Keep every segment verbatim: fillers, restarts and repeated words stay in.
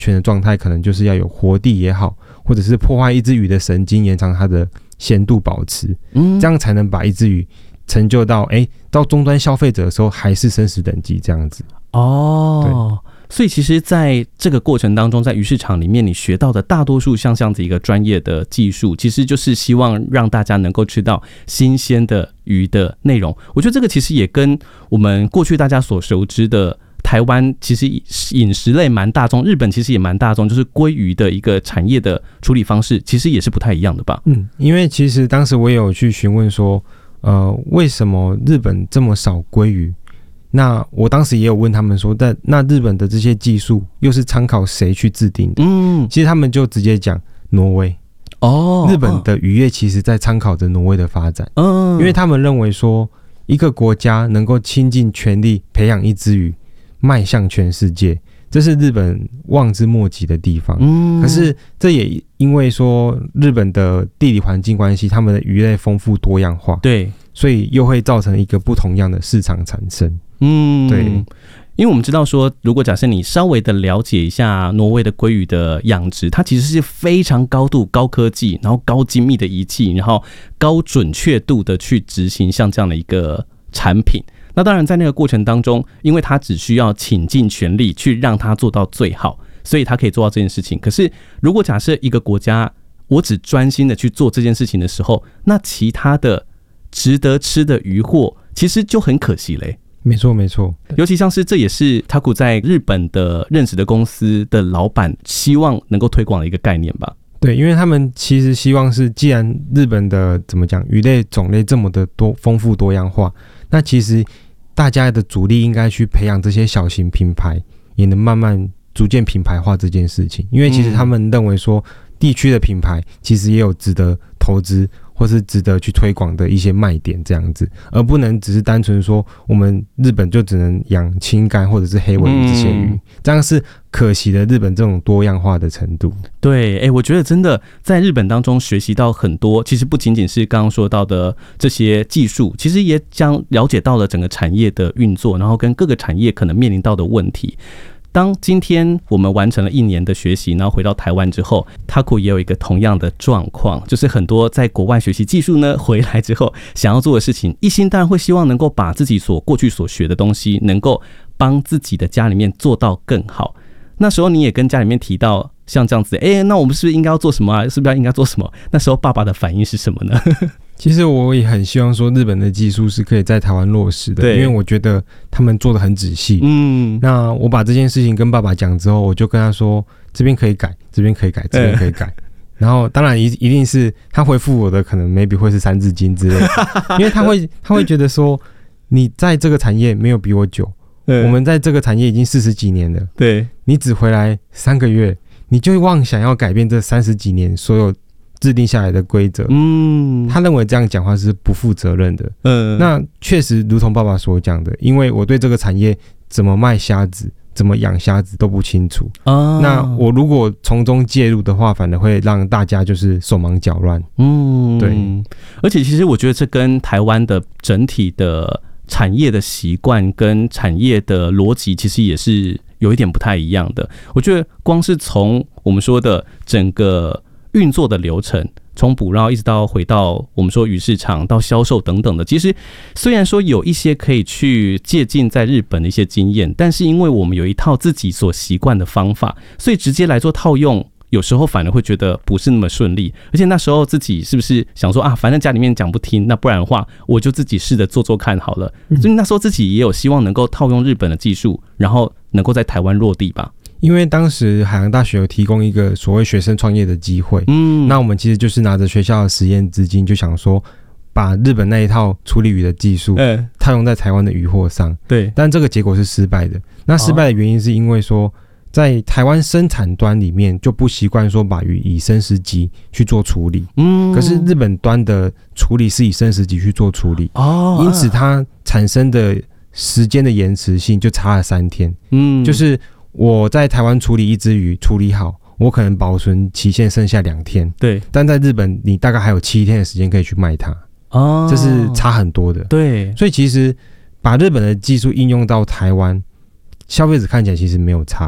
全的状态可能就是要有活地也好，或者是破坏一只鱼的神经，延长它的鲜度保持，嗯，这样才能把一只鱼成就到哎、欸，到终端消费者的时候还是生食等级这样子。 哦，所以其实在这个过程当中，在鱼市场里面你学到的大多数像这样子一个专业的技术，其实就是希望让大家能够吃到新鲜的鱼的内容。我觉得这个其实也跟我们过去大家所熟知的台湾其实饮食类蛮大众，日本其实也蛮大众，就是鲑鱼的一个产业的处理方式其实也是不太一样的吧。 嗯，因为其实当时我也有去询问说呃，为什么日本这么少鲑鱼，那我当时也有问他们说，但那日本的这些技术又是参考谁去制定的？嗯，其实他们就直接讲挪威。哦，日本的渔业其实在参考着挪威的发展。嗯，因为他们认为说，一个国家能够倾尽全力培养一只鱼，迈向全世界，这是日本望之莫及的地方。嗯，可是这也因为说日本的地理环境关系，他们的鱼类丰富多样化， 对， 所以又会造成一个不同样的市场产生。 嗯，对，因为我们知道说，如果假设你稍微的了解一下挪威的鲑鱼的养殖，它其实是非常高度、高科技，然后高精密的仪器，然后高准确度的去执行像这样的一个产品。那当然，在那个过程当中，因为它只需要倾尽全力去让它做到最好，所以它可以做到这件事情。可是，如果假设一个国家我只专心的去做这件事情的时候，那其他的值得吃的渔获其实就很可惜嘞。 没错没错， 尤其像是这也是Taku在日本的认识的公司的老板希望能够推广的一个概念吧。 对，因为他们其实希望是，既然日本的怎么讲鱼类种类这么的多丰富多样化，那其实大家的主力应该去培养这些小型品牌，也能慢慢逐渐品牌化这件事情。因为其实他们认为说，地区的品牌其实也有值得投资或是值得去推广的一些卖点这样子，而不能只是单纯说我们日本就只能养青干或者是黑尾鱼这些鱼、嗯、这样是可惜的日本这种多样化的程度。 对，欸、我觉得真的在日本当中学习到很多，其实不仅仅是刚刚说到的这些技术，其实也将了解到了整个产业的运作，然后跟各个产业可能面临到的问题。当今天我们完成了一年的学习，然后回到台湾之后， Taku 也有一个同样的状况，就是很多在国外学习技术呢，回来之后想要做的事情，一心当然会希望能够把自己所过去所学的东西，能够帮自己的家里面做到更好。那时候你也跟家里面提到像这样子，哎、欸，那我们是不是应该要做什么啊？是不是应该做什么？那时候爸爸的反应是什么呢？ 其实我也很希望说日本的技术是可以在台湾落实的，因为我觉得他们做得很仔细。嗯，那我把这件事情跟爸爸讲之后，我就跟他说这边可以改，这边可以改，这边可以改。然后当然一一定是他回复我的可能 maybe 会是三字经之类的，因为他会他会觉得说你在这个产业没有比我久，我们在这个产业已经四十几年了，对，你只回来三个月，你就妄想要改变这三十几年所有制定下来的规则，嗯，他认为这样讲话是不负责任的，嗯，那确实如同爸爸所讲的，因为我对这个产业怎么卖虾子、怎么养虾子都不清楚，哦，那我如果从中介入的话，反而会让大家就是手忙脚乱，嗯，对， 而且其实我觉得这跟台湾的整体的产业的习惯跟产业的逻辑其实也是有一点不太一样的。我觉得光是从我们说的整个运作的流程，从捕捞一直到回到我们说鱼市场到销售等等的，其实虽然说有一些可以去借鉴在日本的一些经验，但是因为我们有一套自己所习惯的方法，所以直接来做套用，有时候反而会觉得不是那么顺利。而且那时候自己是不是想说啊，反正家里面讲不听，那不然的话我就自己试着做做看好了。所以那时候自己也有希望能够套用日本的技术，然后能够在台湾落地吧。 因为当时海洋大学有提供一个所谓学生创业的机会，嗯，那我们其实就是拿着学校的实验资金，就想说把日本那一套处理鱼的技术套用在台湾的渔获上，对，但这个结果是失败的。那失败的原因是因为说在台湾生产端里面就不习惯说把鱼以生食级去做处理，嗯，可是日本端的处理是以生食级去做处理，哦，因此它产生的时间的延迟性就差了三天，嗯，就是我在台湾处理一只鱼处理好，我可能保存期限剩下两天，对，但在日本你大概还有七天的时间可以去卖它，哦，这是差很多的，对，所以其实把日本的技术应用到台湾，消费者看起来其实没有差，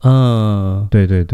嗯， 对对对。